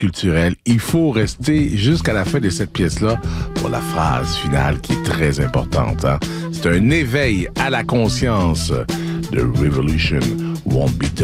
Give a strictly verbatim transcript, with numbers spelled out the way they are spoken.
culturel. Il faut rester jusqu'à la fin de cette pièce-là pour la phrase finale qui est très importante. Hein? C'est un éveil à la conscience de Revolution Won't Be Done.